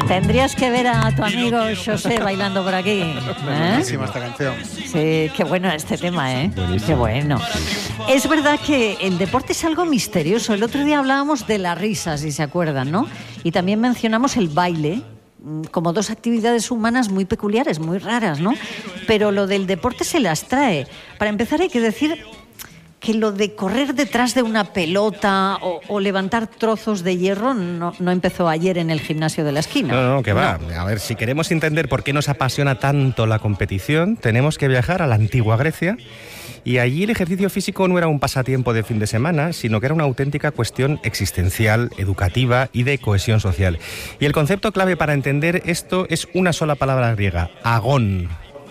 Tendrías que ver a tu amigo José bailando por aquí. Buenísima esta canción. Sí, qué bueno este tema, ¿eh? Buenísimo. Qué bueno. Es verdad que el deporte es algo misterioso. El otro día hablábamos de la risa, si se acuerdan, ¿no? Y también mencionamos el baile como dos actividades humanas muy peculiares, muy raras, ¿no? Pero lo del deporte se las trae. Para empezar hay que decir que lo de correr detrás de una pelota o levantar trozos de hierro no empezó ayer en el gimnasio de la esquina. No, que va. A ver, si queremos entender por qué nos apasiona tanto la competición, tenemos que viajar a la antigua Grecia. Y allí el ejercicio físico no era un pasatiempo de fin de semana, sino que era una auténtica cuestión existencial, educativa y de cohesión social. Y el concepto clave para entender esto es una sola palabra griega, agón.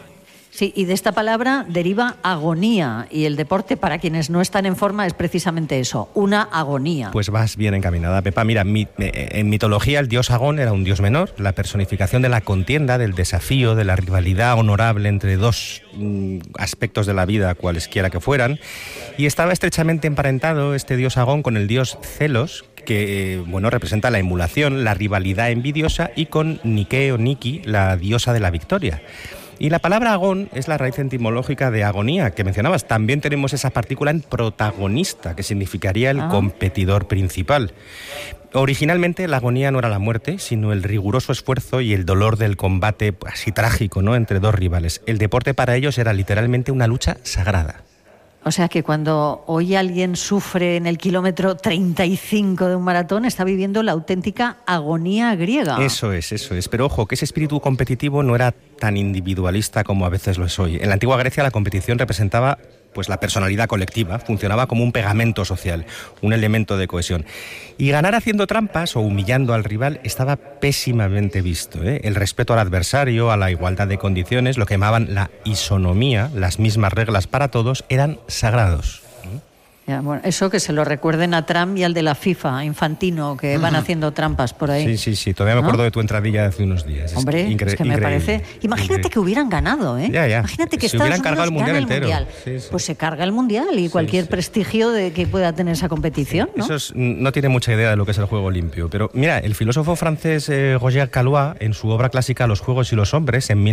Sí, y de esta palabra deriva agonía, y el deporte, para quienes no están en forma, es precisamente eso, una agonía. Pues vas bien encaminada, Pepa. Mira, en mitología el dios Agón era un dios menor, la personificación de la contienda, del desafío, de la rivalidad honorable entre dos aspectos de la vida, cualesquiera que fueran, y estaba estrechamente emparentado este dios Agón con el dios Celos, que representa la emulación, la rivalidad envidiosa, y con Nike o Niki, la diosa de la victoria. Y la palabra agón es la raíz etimológica de agonía, que mencionabas. También tenemos esa partícula en protagonista, que significaría el competidor principal. Originalmente la agonía no era la muerte, sino el riguroso esfuerzo y el dolor del combate así trágico, ¿no?, entre dos rivales. El deporte para ellos era literalmente una lucha sagrada. O sea que cuando hoy alguien sufre en el kilómetro 35 de un maratón, está viviendo la auténtica agonía griega. Eso es. Pero ojo, que ese espíritu competitivo no era tan individualista como a veces lo es hoy. En la antigua Grecia la competición representaba la personalidad colectiva, funcionaba como un pegamento social, un elemento de cohesión. Y ganar haciendo trampas o humillando al rival estaba pésimamente visto, ¿eh? El respeto al adversario, a la igualdad de condiciones, lo que llamaban la isonomía, las mismas reglas para todos, eran sagrados. Ya, bueno, eso que se lo recuerden a Trump y al de la FIFA, Infantino, que van haciendo trampas por ahí. Sí, todavía me acuerdo de tu entradilla de hace unos días. Hombre, es que me parece... Imagínate que hubieran ganado, ¿eh? Ya. Imagínate que se Estados hubieran cargado Unidos el mundial gana entero. el mundial. Pues se carga el mundial y cualquier prestigio de que pueda tener esa competición, ¿no? Eso no tiene mucha idea de lo que es el juego limpio. Pero mira, el filósofo francés Roger Caillois, en su obra clásica Los juegos y los hombres, en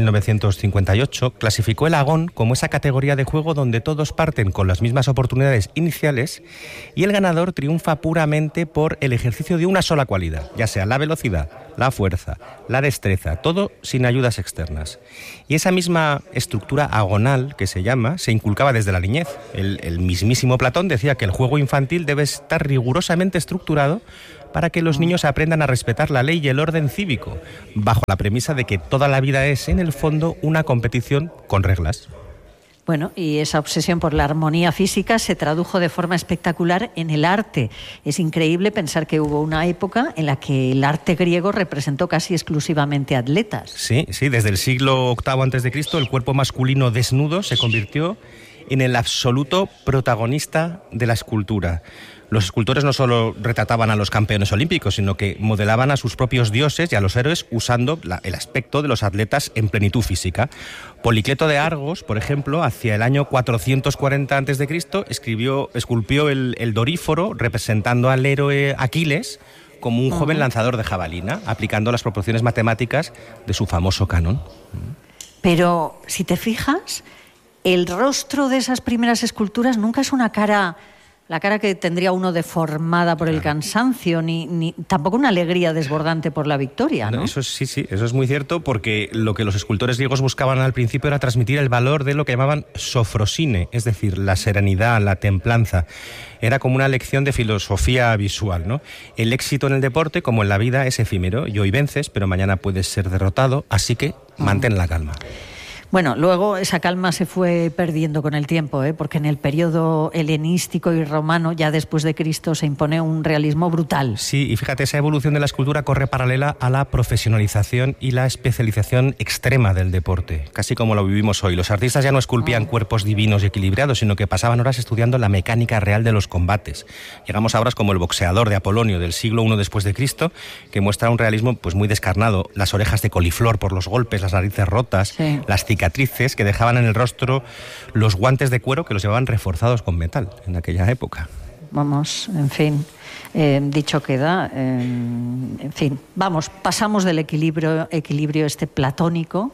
1958, clasificó el agón como esa categoría de juego donde todos parten con las mismas oportunidades iniciales y el ganador triunfa puramente por el ejercicio de una sola cualidad, ya sea la velocidad, la fuerza, la destreza, todo sin ayudas externas. Y esa misma estructura agonal, que se llama, se inculcaba desde la niñez. El mismísimo Platón decía que el juego infantil debe estar rigurosamente estructurado para que los niños aprendan a respetar la ley y el orden cívico, bajo la premisa de que toda la vida es, en el fondo, una competición con reglas. Bueno, y esa obsesión por la armonía física se tradujo de forma espectacular en el arte. Es increíble pensar que hubo una época en la que el arte griego representó casi exclusivamente atletas. Sí, desde el siglo VIII a.C., el cuerpo masculino desnudo se convirtió en el absoluto protagonista de la escultura. Los escultores no solo retrataban a los campeones olímpicos, sino que modelaban a sus propios dioses y a los héroes usando el aspecto de los atletas en plenitud física. Policleto de Argos, por ejemplo, hacia el año 440 a.C., esculpió el Doríforo representando al héroe Aquiles como un joven lanzador de jabalina, aplicando las proporciones matemáticas de su famoso canon. Pero, si te fijas, el rostro de esas primeras esculturas nunca es una cara... La cara que tendría uno deformada por el cansancio, ni tampoco una alegría desbordante por la victoria, ¿no? Eso es muy cierto, porque lo que los escultores griegos buscaban al principio era transmitir el valor de lo que llamaban sofrosine, es decir, la serenidad, la templanza. Era como una lección de filosofía visual, ¿no? El éxito en el deporte, como en la vida, es efímero, y hoy vences, pero mañana puedes ser derrotado, así que mantén la calma. Bueno, luego esa calma se fue perdiendo con el tiempo, porque en el periodo helenístico y romano, ya después de Cristo, se impone un realismo brutal. Sí, y fíjate, esa evolución de la escultura corre paralela a la profesionalización y la especialización extrema del deporte, casi como lo vivimos hoy. Los artistas ya no esculpían cuerpos divinos y equilibrados, sino que pasaban horas estudiando la mecánica real de los combates. Llegamos a obras como El boxeador de Apolonio, del siglo I después de Cristo, que muestra un realismo muy descarnado, las orejas de coliflor por los golpes, las narices rotas, las cicatrices que dejaban en el rostro los guantes de cuero que los llevaban reforzados con metal en aquella época. vamos, en fin. Dicho queda, en fin, vamos, pasamos del equilibrio este platónico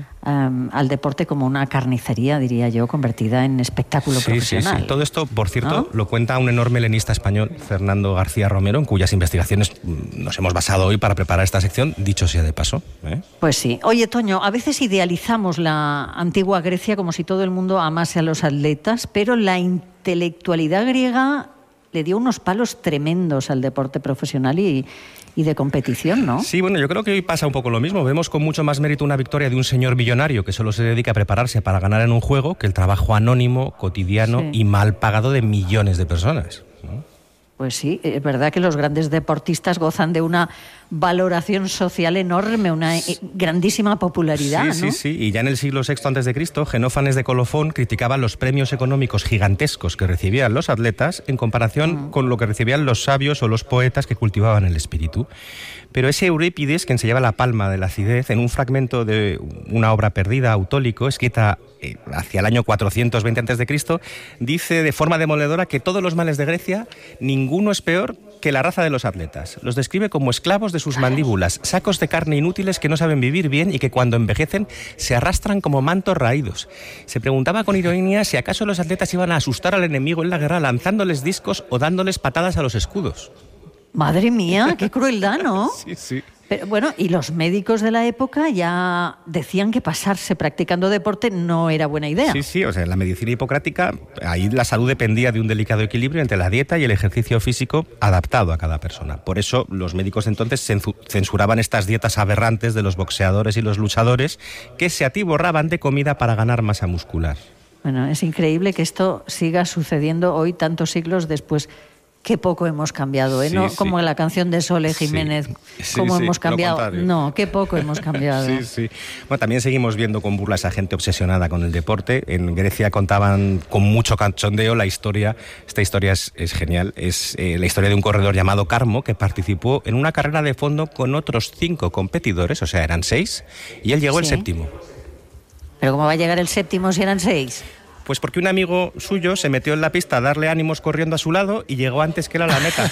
al deporte como una carnicería, diría yo, convertida en espectáculo profesional. Sí. Todo esto, por cierto, lo cuenta un enorme helenista español, Fernando García Romero, en cuyas investigaciones nos hemos basado hoy para preparar esta sección, dicho sea de paso. Pues sí. Oye, Toño, a veces idealizamos la antigua Grecia como si todo el mundo amase a los atletas, pero la intelectualidad griega le dio unos palos tremendos al deporte profesional y de competición, ¿no? Sí, bueno, yo creo que hoy pasa un poco lo mismo. Vemos con mucho más mérito una victoria de un señor millonario que solo se dedica a prepararse para ganar en un juego que el trabajo anónimo, cotidiano y mal pagado de millones de personas, ¿no? Pues sí, es verdad que los grandes deportistas gozan de una valoración social enorme, una grandísima popularidad, ¿no? Sí. Y ya en el siglo VI a.C., Genófanes de Colofón criticaba los premios económicos gigantescos que recibían los atletas en comparación con lo que recibían los sabios o los poetas que cultivaban el espíritu. Pero ese Eurípides, quien se lleva la palma de la acidez, en un fragmento de una obra perdida, Autólico, escrita hacia el año 420 a.C., dice de forma demoledora que todos los males de Grecia, ninguno es peor que la raza de los atletas. Los describe como esclavos de sus mandíbulas, sacos de carne inútiles que no saben vivir bien y que cuando envejecen se arrastran como mantos raídos. Se preguntaba con ironía si acaso los atletas iban a asustar al enemigo en la guerra lanzándoles discos o dándoles patadas a los escudos. Madre mía, qué crueldad, ¿no? Sí. Pero bueno, y los médicos de la época ya decían que pasarse practicando deporte no era buena idea. Sí, o sea, en la medicina hipocrática, ahí la salud dependía de un delicado equilibrio entre la dieta y el ejercicio físico adaptado a cada persona. Por eso los médicos entonces censuraban estas dietas aberrantes de los boxeadores y los luchadores que se atiborraban de comida para ganar masa muscular. Bueno, es increíble que esto siga sucediendo hoy, tantos siglos después. Qué poco hemos cambiado, ¿eh? No como en la canción de Sole Jiménez, cómo hemos cambiado. No, qué poco hemos cambiado. Sí. Bueno, también seguimos viendo con burlas a gente obsesionada con el deporte. En Grecia contaban con mucho cachondeo la historia. Esta historia es genial. Es la historia de un corredor llamado Carmo que participó en una carrera de fondo con otros 5 competidores, o sea, eran 6, y él llegó el séptimo. ¿Pero cómo va a llegar el séptimo si eran 6? Pues porque un amigo suyo se metió en la pista a darle ánimos corriendo a su lado y llegó antes que él a la meta.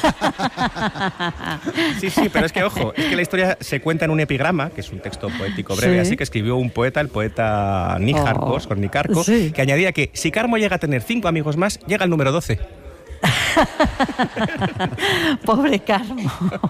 Sí, pero es que, ojo, es que la historia se cuenta en un epigrama, que es un texto poético breve, así que escribió un poeta, el poeta Níjarcos, con Nicarco, que añadía que si Carmo llega a tener 5 amigos más, llega al número 12. Pobre Carmo.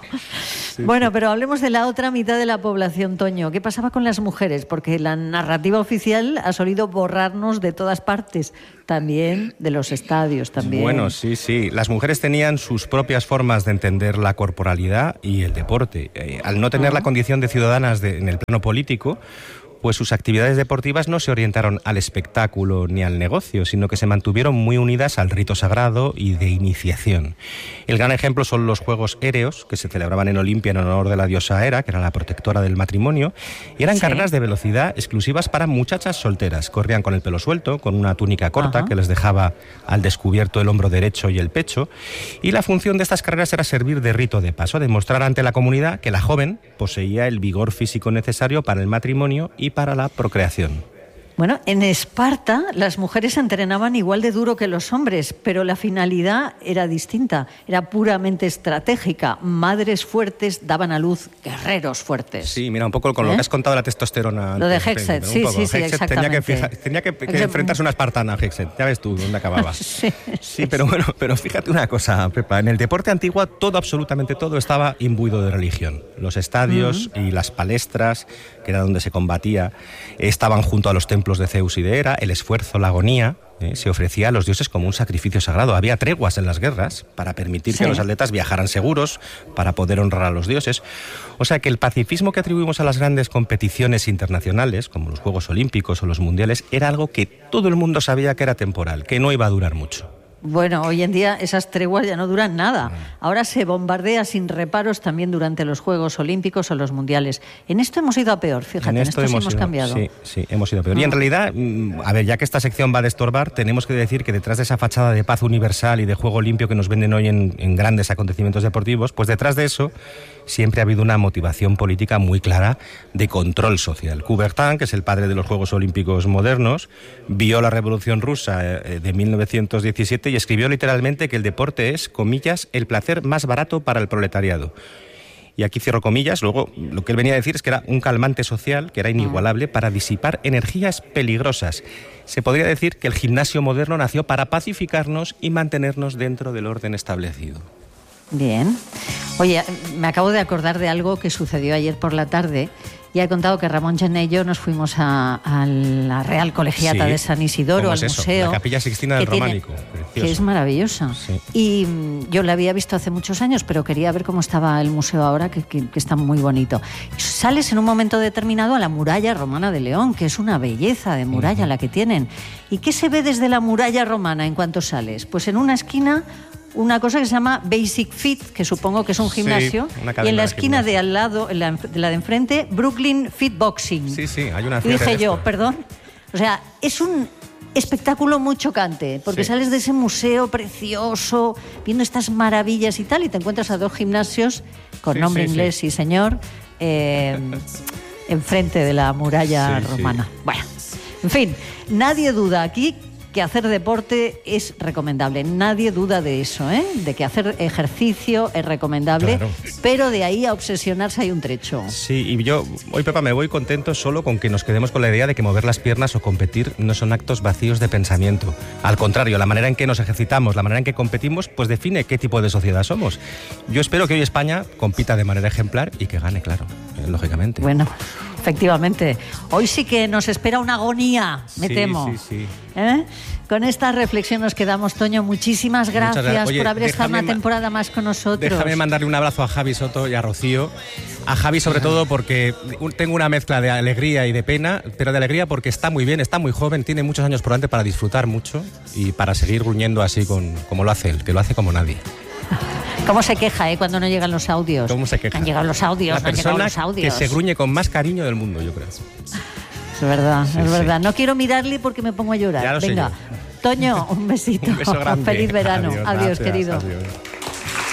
Bueno, pero hablemos de la otra mitad de la población, Toño. ¿Qué pasaba con las mujeres? Porque la narrativa oficial ha solido borrarnos de todas partes, también de los estadios también. Bueno, sí. Las mujeres tenían sus propias formas de entender la corporalidad y el deporte. Al no tener la condición de ciudadanas en el plano político, pues sus actividades deportivas no se orientaron al espectáculo ni al negocio, sino que se mantuvieron muy unidas al rito sagrado y de iniciación. El gran ejemplo son los Juegos Éreos, que se celebraban en Olimpia en honor de la diosa Hera, que era la protectora del matrimonio, y eran carreras de velocidad exclusivas para muchachas solteras. Corrían con el pelo suelto, con una túnica corta que les dejaba al descubierto el hombro derecho y el pecho, y la función de estas carreras era servir de rito de paso, demostrar ante la comunidad que la joven poseía el vigor físico necesario para el matrimonio y para la procreación. Bueno, en Esparta las mujeres entrenaban igual de duro que los hombres, pero la finalidad era distinta, era puramente estratégica. Madres fuertes daban a luz guerreros fuertes. Sí, mira, un poco con lo que has contado de la testosterona. Lo de Hexet, sí, exactamente. Tenía que enfrentarse a una espartana, Hexet. Ya ves tú dónde acababa. Sí, pero bueno, pero fíjate una cosa, Pepa. En el deporte antiguo absolutamente todo estaba imbuido de religión. Los estadios y las palestras, que era donde se combatía, estaban junto a los templos de Zeus y de Hera. El esfuerzo, la agonía, se ofrecía a los dioses como un sacrificio sagrado. Había treguas en las guerras para permitir que los atletas viajaran seguros, para poder honrar a los dioses. O sea que el pacifismo que atribuimos a las grandes competiciones internacionales, como los Juegos Olímpicos o los Mundiales, era algo que todo el mundo sabía que era temporal, que no iba a durar mucho. Bueno, hoy en día esas treguas ya no duran nada. Ahora se bombardea sin reparos también durante los Juegos Olímpicos o los Mundiales. En esto hemos ido a peor, fíjate, en esto sí hemos cambiado. Sí, hemos ido a peor. Y en realidad, a ver, ya que esta sección va a destorbar, tenemos que decir que detrás de esa fachada de paz universal y de juego limpio que nos venden hoy en grandes acontecimientos deportivos, pues detrás de eso siempre ha habido una motivación política muy clara de control social. Coubertin, que es el padre de los Juegos Olímpicos modernos, vio la Revolución Rusa de 1917 y y escribió literalmente que el deporte es, comillas, el placer más barato para el proletariado. Y aquí cierro comillas. Luego, lo que él venía a decir es que era un calmante social, que era inigualable para disipar energías peligrosas. Se podría decir que el gimnasio moderno nació para pacificarnos y mantenernos dentro del orden establecido. Bien. Oye, me acabo de acordar de algo que sucedió ayer por la tarde. Ya he contado que Ramón Gené y yo nos fuimos a la Real Colegiata de San Isidoro, al museo. La Capilla Sixtina del Románico. Que es maravillosa. Sí. Y yo la había visto hace muchos años, pero quería ver cómo estaba el museo ahora, que está muy bonito. Sales en un momento determinado a la muralla romana de León, que es una belleza de muralla la que tienen. ¿Y qué se ve desde la muralla romana en cuanto sales? Pues en una esquina una cosa que se llama Basic Fit, que supongo que es un gimnasio, y en la esquina de al lado, de la de enfrente, Brooklyn Fit Boxing. Sí, hay una y dije yo, perdón, o sea, es un espectáculo muy chocante, porque sales de ese museo precioso, viendo estas maravillas y tal, y te encuentras a dos gimnasios con nombre inglés, sí señor, enfrente de la muralla romana. Bueno, en fin, nadie duda aquí que hacer deporte es recomendable. Nadie duda de eso, ¿eh? De que hacer ejercicio es recomendable, pero de ahí a obsesionarse hay un trecho. Sí, y yo hoy, Pepa, me voy contento solo con que nos quedemos con la idea de que mover las piernas o competir no son actos vacíos de pensamiento. Al contrario, la manera en que nos ejercitamos, la manera en que competimos, pues define qué tipo de sociedad somos. Yo espero que hoy España compita de manera ejemplar y que gane, claro, lógicamente. Bueno, efectivamente. Hoy sí que nos espera una agonía, me temo. Sí. Con esta reflexión nos quedamos, Toño. Muchísimas gracias por haber estado una temporada más con nosotros. Déjame mandarle un abrazo a Javi Soto y a Rocío. A Javi sobre todo porque tengo una mezcla de alegría y de pena, pero de alegría porque está muy bien, está muy joven, tiene muchos años por delante para disfrutar mucho y para seguir gruñendo así como lo hace él, que lo hace como nadie. ¿Cómo se queja cuando no llegan los audios? ¿Cómo se queja? Han llegado los audios, La persona que se gruñe con más cariño del mundo, yo creo. Es verdad, es verdad. No quiero mirarle porque me pongo a llorar. Ya lo Venga, sé yo. Toño, un besito. Un beso grande. Feliz verano. Adiós, gracias, querido. Adiós.